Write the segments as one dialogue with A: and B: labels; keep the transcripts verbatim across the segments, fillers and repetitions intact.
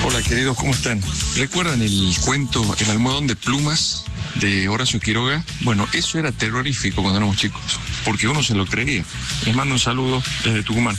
A: Hola, queridos, ¿cómo están? ¿Recuerdan el cuento El almohadón de plumas de Horacio Quiroga? Bueno, eso era terrorífico cuando éramos chicos, porque uno se lo creía. Les mando un saludo desde Tucumán.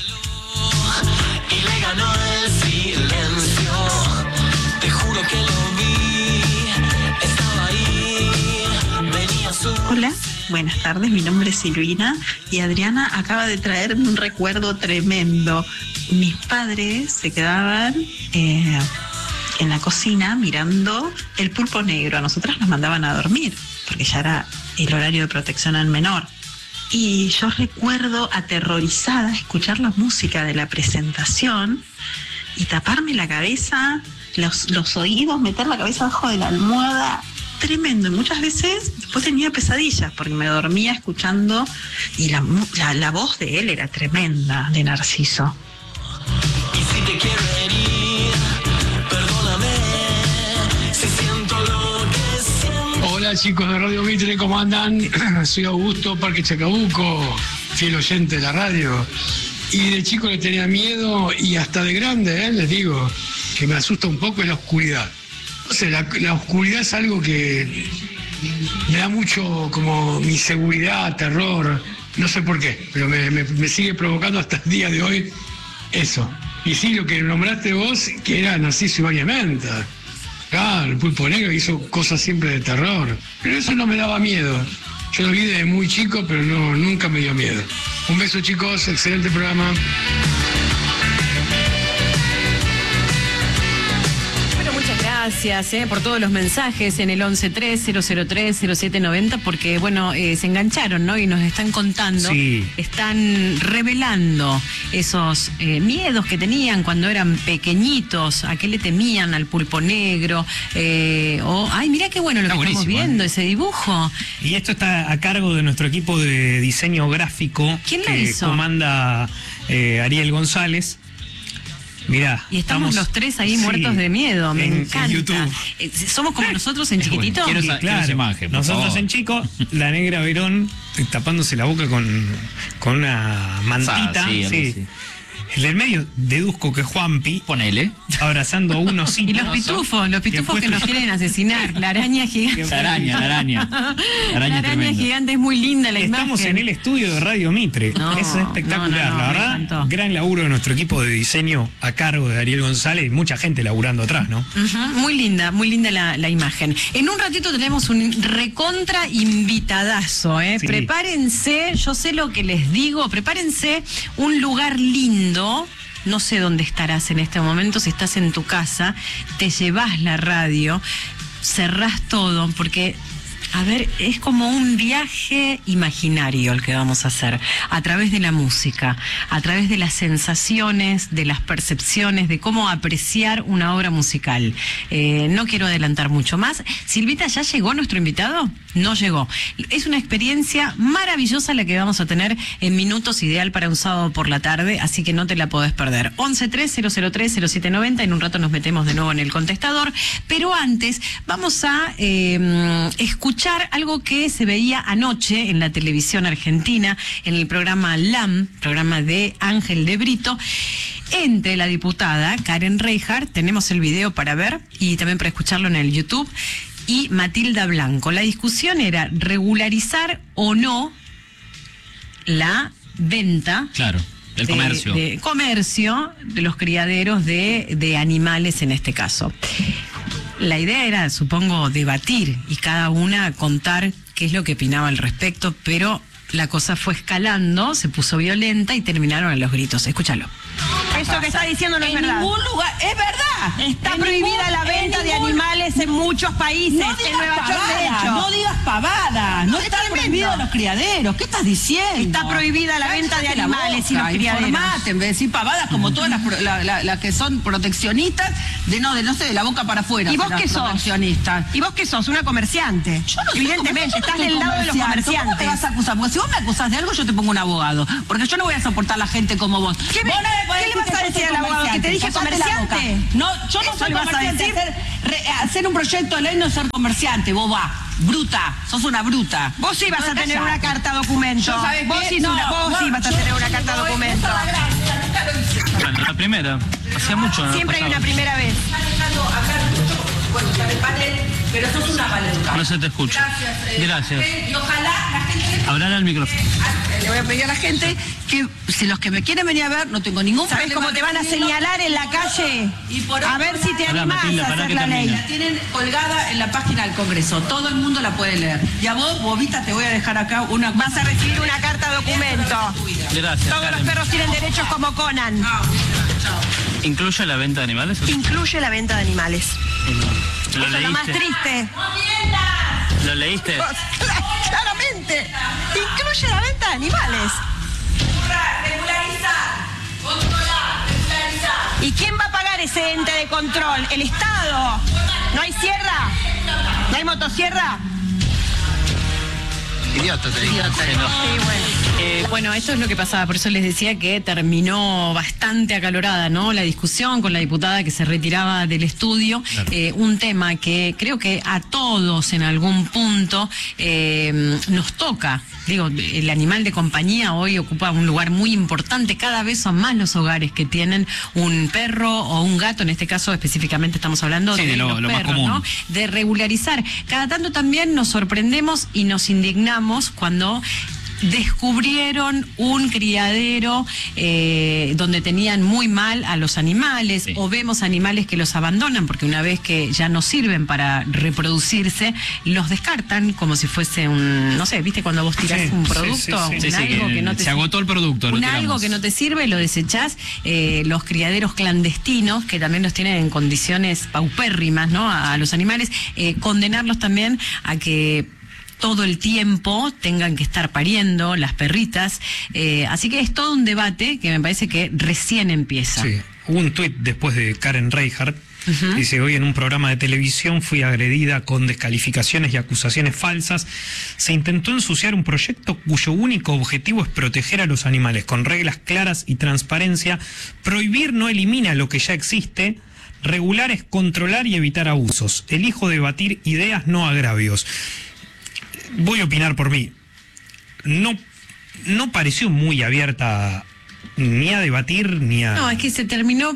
B: Y le ganó el silencio. Te juro que lo vi. Estaba ahí. Venía su...
C: Hola, buenas tardes. Mi nombre es Silvina y Adriana acaba de traerme un recuerdo tremendo. Mis padres se quedaban eh, en la cocina mirando El Pulpo Negro. A nosotras nos mandaban a dormir porque ya era el horario de protección al menor. Y yo recuerdo aterrorizada escuchar la música de la presentación y taparme la cabeza, los, los oídos, meter la cabeza abajo de la almohada. Tremendo. Y muchas veces después tenía pesadillas porque me dormía escuchando y la, la, la voz de él era tremenda, de Narciso.
B: Y si te quiero herir, perdóname. Si siento lo que siento.
D: Hola chicos de Radio Mitre, ¿cómo andan? Soy Augusto, Parque Chacabuco, fiel oyente de la radio. Y de chico le tenía miedo y hasta de grande, ¿eh? Les digo, que me asusta un poco es la oscuridad. No sé, la, la oscuridad es algo que me da mucho como inseguridad, terror, no sé por qué, pero me, me, me sigue provocando hasta el día de hoy eso. Y sí, lo que nombraste vos, que era Narciso Ibáñez Menta. Claro, el Pulpo Negro hizo cosas siempre de terror. Pero eso no me daba miedo. Yo lo vi desde muy chico, pero no, nunca me dio miedo. Un beso, chicos, excelente programa.
E: Gracias eh, por todos los mensajes en el once tres cero cero tres cero siete noventa, porque bueno, eh, se engancharon, ¿no? Y nos están contando,
F: sí.
E: Están revelando esos eh, miedos que tenían cuando eran pequeñitos, a qué le temían al Pulpo Negro, eh, o, ay, mira qué bueno lo
F: está
E: que estamos viendo,
F: ¿eh?
E: ese dibujo.
F: Y esto está a cargo de nuestro equipo de diseño gráfico.
E: ¿Quién lo
F: que
E: hizo?
F: comanda eh, Ariel González. Mirá,
E: y estamos, estamos los tres ahí, sí, muertos de miedo, me
F: en,
E: encanta.
F: En YouTube.
E: Eh, ¿Somos como nosotros en chiquitito?
F: Bueno,
G: quiero,
F: claro,
G: quiero imagen,
F: nosotros
G: favor.
F: En chico, la negra Verón tapándose la boca con, con una mantita.
G: Ah, sí,
F: sí.
G: sí.
F: El del medio deduzco que Juanpi,
G: ponele,
F: abrazando a un osito.
E: Y los pitufos, los pitufos que nos quieren asesinar. La araña gigante.
G: La araña, la araña. La araña,
E: la araña
G: tremenda.
E: gigante es muy linda la
F: Estamos
E: imagen.
F: en el estudio de Radio Mitre.
E: No,
F: es espectacular,
E: no, no, no,
F: la verdad. Gran laburo de nuestro equipo de diseño a cargo de Ariel González y mucha gente laburando atrás, ¿no?
E: Uh-huh, muy linda, muy linda la, la imagen. En un ratito tenemos un recontra invitadazo, ¿eh?
F: Sí.
E: Prepárense, yo sé lo que les digo, prepárense un lugar lindo. No sé dónde estarás en este momento, si estás en tu casa, te llevas la radio, cerrás todo, porque, a ver, es como un viaje imaginario el que vamos a hacer, a través de la música, a través de las sensaciones, de las percepciones, de cómo apreciar una obra musical. Eh, no quiero adelantar mucho más. Silvita, ¿ya llegó nuestro invitado? No llegó. Es una experiencia maravillosa la que vamos a tener en minutos, ideal para un sábado por la tarde, así que no te la podés perder. once tres cero cero tres cero siete noventa, en un rato nos metemos de nuevo en el contestador, pero antes vamos a eh, escuchar algo que se veía anoche en la televisión argentina, en el programa L A M, programa de Ángel de Brito, entre la diputada Karen Reijard, tenemos el video para ver y también para escucharlo en el YouTube, y Matilda Blanco. La discusión era regularizar o no la venta.
G: Claro, del
E: de,
G: comercio.
E: De comercio de los criaderos de, de animales en este caso. La idea era, supongo, debatir y cada una contar qué es lo que opinaba al respecto, pero la cosa fue escalando, se puso violenta y terminaron a los gritos. Escúchalo.
H: Eso que está diciendo no es
I: en
H: verdad.
I: En ningún lugar, es verdad.
H: Está
I: en
H: prohibida
I: ningún,
H: la venta
I: en
H: de
I: ningún,
H: animales en muchos países.
I: No
H: en
I: digas
H: Nueva York, de
I: pavadas,
H: hecho.
I: no digas pavadas. No
H: Es
I: está
H: tremendo.
I: prohibido los criaderos. ¿Qué estás diciendo?
H: Está prohibida la venta de
I: Cállate la
H: animales y los
I: boca,
H: criaderos.
I: informate, en vez de decir pavadas como todas las, pro- la- la- las que son proteccionistas, de no, de no sé, de la boca para afuera.
H: ¿Y vos
I: las
H: qué sos?
I: proteccionistas.
H: ¿Y vos qué sos? Una comerciante.
I: Yo no soy
H: Evidentemente,
I: comerciante,
H: estás
I: yo no
H: del
I: soy
H: lado de los
I: comerciante. ¿Cómo me
H: comerciantes.
I: vas a acusar? Porque si vos me acusás de algo, yo te pongo un abogado. Porque yo no voy a soportar a la gente como vos.
H: ¿Qué me-
I: Vos no me podés
H: qué le
I: decir
H: vas a
I: que yo
H: decir
I: soy
H: al abogado? ¿Que te dije
I: Cállate la boca.
H: comerciante?
I: No, yo no
H: ¿Eso
I: soy
H: le vas a
I: comerciante.
H: decir?
I: Hacer, re- hacer un proyecto de ley no es ser comerciante, boba. Bruta. Sos una bruta.
H: Vos sí vas a
I: Entonces,
H: tener
I: callate.
H: una carta documento.
I: Yo, ¿sabés
H: Vos
I: qué?
H: sí,
I: No,
H: una- vos
I: no,
H: sí vas a
I: yo-
H: tener una carta
I: no,
H: documento.
I: esa es la gracia, nunca lo hice.
G: Bueno, la primera. Hacía mucho. no
H: Siempre hay
G: pasaba.
H: una primera vez.
I: Bueno, está el panel, pero sos una maleducada.
G: No se te escucha.
I: Gracias. eh,
G: Gracias.
I: Y ojalá la gente...
G: Hablar al micrófono.
I: Le voy a pedir a la gente que si los que me quieren venir a ver, no tengo ningún
H: ¿Sabes
I: problema.
H: cómo te van a
I: de venirlo.
H: señalar en la calle?
I: Y por
H: A
I: otro
H: ver si te
G: Pará,
H: animás
G: Matilda,
H: a
G: pará
H: hacer
G: que
H: la ley.
G: termina.
I: La tienen colgada en la página del Congreso. Todo el mundo la puede leer. Y a vos, Bobita, te voy a dejar acá una...
H: Vas a recibir una carta documento.
G: Gracias.
H: Todos los
G: Karen.
H: perros tienen derechos como Conan.
G: ¿Incluye la venta de animales?
H: Incluye la venta de animales.
G: ¿Lo
H: Eso es lo más
G: leíste?
H: triste.
G: ¿Lo leíste?
H: Claramente. Incluye la venta de animales.
I: Regularizar, controlar, regularizar.
H: ¿Y quién va a pagar ese ente de control? ¿El Estado? ¿No hay sierra? ¿No hay motosierra?
J: Idiota, te digo.
H: Sí, bueno.
E: Eh, bueno, esto es lo que pasaba, por eso les decía que terminó bastante acalorada, ¿no? La discusión con la diputada que se retiraba del estudio, eh, un tema que creo que a todos en algún punto eh, nos toca. Digo, el animal de compañía hoy ocupa un lugar muy importante, cada vez son más los hogares que tienen un perro o un gato, en este caso específicamente estamos hablando
G: Sí,
E: de,
G: de lo-
E: los
G: lo más
E: perros,
G: común.
E: ¿no? De regularizar. Cada tanto también nos sorprendemos y nos indignamos cuando descubrieron un criadero eh, donde tenían muy mal a los animales,
G: Sí.
E: o vemos animales que los abandonan porque una vez que ya no sirven para reproducirse, los descartan como si fuese un, no sé, ¿viste cuando vos tirás
F: Sí,
E: un
F: sí,
E: producto?
F: sí, sí.
E: un
G: Sí, sí,
E: algo
G: que
E: que no te
G: se agotó el producto, lo
E: un
G: tiramos.
E: algo que no te sirve, lo desechás. Eh, los criaderos clandestinos, que también los tienen en condiciones paupérrimas, ¿no? A, a los animales, eh, condenarlos también a que todo el tiempo tengan que estar pariendo las perritas. Eh, así que es todo un debate que me parece que recién empieza.
F: Sí, hubo un tuit después de Karen Reichardt.
E: Ujú.
F: Dice, hoy en un programa de televisión fui agredida con descalificaciones y acusaciones falsas. Se intentó ensuciar un proyecto cuyo único objetivo es proteger a los animales con reglas claras y transparencia. Prohibir no elimina lo que ya existe. Regular es controlar y evitar abusos. Elijo debatir ideas, no agravios. Voy a opinar por mí. No, no pareció muy abierta ni a debatir ni a...
E: No, es que se terminó,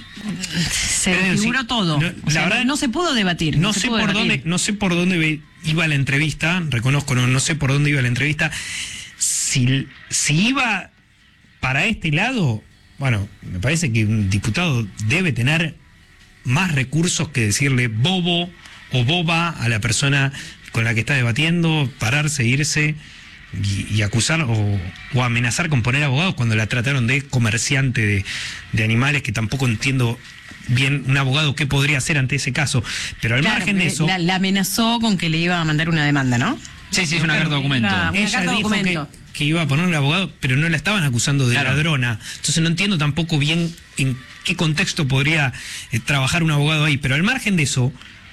E: se
F: Pero,
E: desfiguró
F: sí,
E: todo.
F: no,
E: O sea,
F: la verdad,
E: no se pudo debatir.
F: No
E: se
F: sé
E: pudo
F: por
E: debatir.
F: dónde, no sé por dónde ve- iba la entrevista, reconozco, no, no sé por dónde iba la entrevista. Si, si iba para este lado, bueno, me parece que un diputado debe tener más recursos que decirle bobo o boba a la persona con la que está debatiendo, pararse, irse y, y acusar o, o amenazar con poner abogados cuando la trataron de comerciante de, de animales, que tampoco entiendo bien un abogado qué podría hacer ante ese caso. Pero al
E: Claro,
F: margen de
E: porque
F: eso,
E: La, la amenazó con que le iba a mandar una demanda, ¿no?
G: Sí, sí, es una carta de documento.
E: Una- una
F: ella
E: carta
F: dijo
E: documento.
F: que, que iba a poner un abogado, pero no la estaban acusando de
G: Claro.
F: ladrona. Entonces no entiendo tampoco bien en qué contexto podría eh, trabajar un abogado ahí. Pero al margen de eso,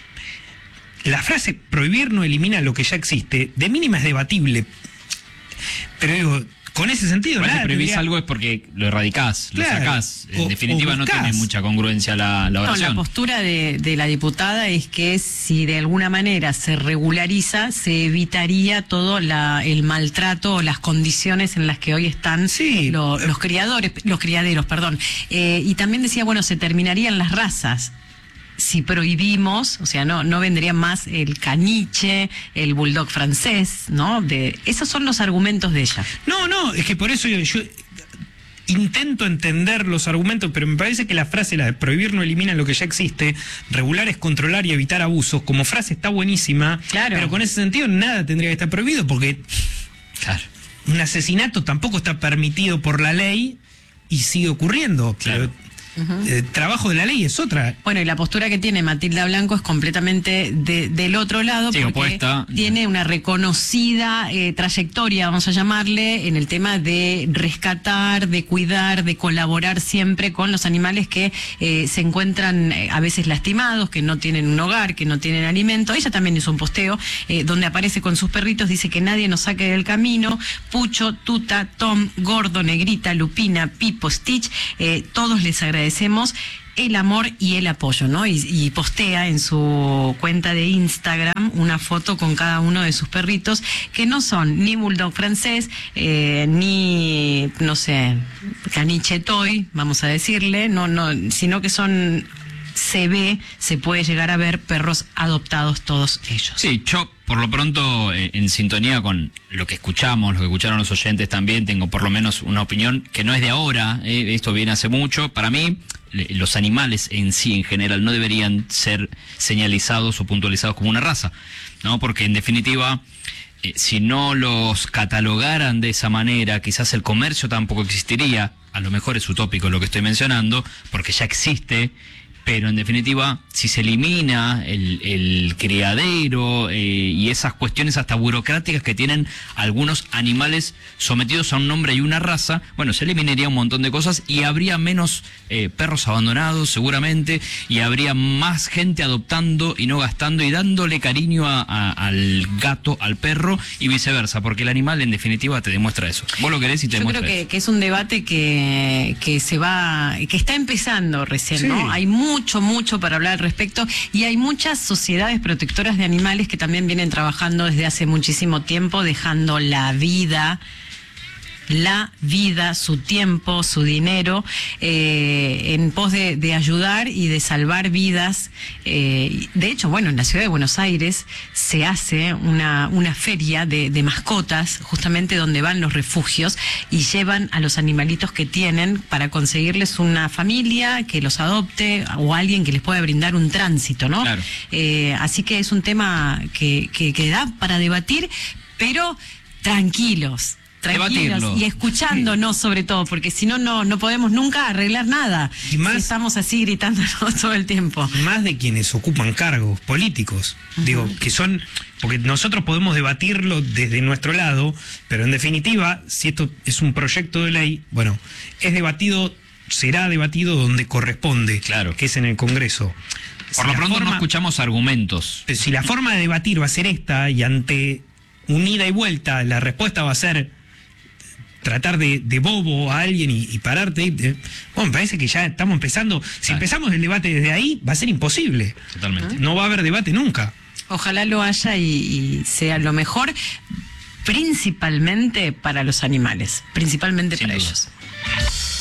F: la frase prohibir no elimina lo que ya existe, de mínima es debatible. Pero digo, con ese sentido,
G: Igual si
F: nada
G: prohibís
F: tendría-
G: algo es porque lo erradicás, lo
F: Claro.
G: sacás. En
F: O-
G: definitiva
F: o
G: no
F: buscás.
G: tiene mucha congruencia la, la
E: No, la
G: oración.
E: postura de, de la diputada es que si de alguna manera se regulariza, se evitaría todo la, el maltrato o las condiciones en las que hoy están
F: Sí.
E: lo- los criadores, los criaderos, perdón. Eh, y también decía, bueno, se terminarían las razas. Si prohibimos, o sea, no no vendría más el caniche, el bulldog francés, ¿no? De esos son los argumentos de ella.
F: No, no, es que por eso yo, yo intento entender los argumentos, pero me parece que la frase, la de prohibir no elimina lo que ya existe, regular es controlar y evitar abusos, como frase está buenísima,
E: Claro.
F: pero con ese sentido nada tendría que estar prohibido, porque
G: Claro.
F: un asesinato tampoco está permitido por la ley y sigue ocurriendo.
G: Claro.
F: Pero, eh, trabajo de la ley es otra.
E: Bueno, y la postura que tiene Matilda Blanco es completamente de- del otro lado,
G: Sí,
E: porque
G: opuesta.
E: tiene una reconocida eh, trayectoria, vamos a llamarle, en el tema de rescatar, de cuidar, de colaborar siempre con los animales que eh, se encuentran eh, a veces lastimados, que no tienen un hogar, que no tienen alimento. Ella también hizo un posteo eh, donde aparece con sus perritos, dice que nadie nos saque del camino. Pucho, Tuta, Tom, Gordo, Negrita, Lupina, Pipo, Stitch, eh, todos les agradecemos agradecemos el amor y el apoyo, ¿no? Y, y postea en su cuenta de Instagram una foto con cada uno de sus perritos, que no son ni bulldog francés, eh, ni, no sé, caniche toy, vamos a decirle, no, no, sino que son, se ve, se puede llegar a ver perros adoptados todos ellos.
G: Sí, yo por lo pronto, eh, en sintonía con lo que escuchamos, lo que escucharon los oyentes también, tengo por lo menos una opinión que no es de ahora, eh, esto viene hace mucho. Para mí, le, los animales en sí, en general, no deberían ser señalizados o puntualizados como una raza, ¿no? Porque en definitiva, eh, si no los catalogaran de esa manera, quizás el comercio tampoco existiría. A lo mejor es utópico lo que estoy mencionando, porque ya existe. Pero en definitiva, si se elimina el, el criadero eh, y esas cuestiones hasta burocráticas que tienen algunos animales sometidos a un nombre y una raza, bueno, se eliminaría un montón de cosas y habría menos eh, perros abandonados seguramente, y habría más gente adoptando y no gastando y dándole cariño a, a, al gato, al perro y viceversa, porque el animal en definitiva te demuestra eso. Vos lo querés y te
E: Yo
G: demuestra
E: creo que,
G: eso.
E: que es un debate que, que se va, que está empezando recién,
F: Sí.
E: ¿no? Hay mucho, mucho para hablar al respecto, y hay muchas sociedades protectoras de animales que también vienen trabajando desde hace muchísimo tiempo, dejando la vida, la vida, su tiempo, su dinero, eh, en pos de, de ayudar y de salvar vidas. Eh, de hecho, bueno, en la ciudad de Buenos Aires se hace una, una feria de, de mascotas, justamente donde van los refugios y llevan a los animalitos que tienen para conseguirles una familia que los adopte o alguien que les pueda brindar un tránsito, ¿no?
G: Claro.
E: Eh, así que es un tema que, que, que da para debatir, pero tranquilos. Tranquilos
G: Debatirlo.
E: y escuchándonos sobre todo, porque si no, no no podemos nunca arreglar nada.
F: Y más-
E: si estamos así gritándonos todo el tiempo.
F: Más de quienes ocupan cargos políticos, digo, que son, porque nosotros podemos debatirlo desde nuestro lado, pero en definitiva, si esto es un proyecto de ley, bueno, es debatido, será debatido donde corresponde,
G: Claro.
F: que es en el Congreso.
G: Por
F: Si
G: lo
F: la
G: pronto no
F: forma-
G: escuchamos argumentos.
F: pero si la forma de debatir va a ser esta, y ante un ida y vuelta, la respuesta va a ser tratar de, de bobo a alguien y, y pararte. eh, Bueno, me parece que ya estamos empezando. Si
G: Claro.
F: empezamos el debate desde ahí, va a ser imposible.
G: Totalmente.
F: No va a haber debate nunca.
E: Ojalá lo haya y, y sea lo mejor, principalmente para los animales, principalmente
G: Sin
E: para
G: duda.
E: ellos.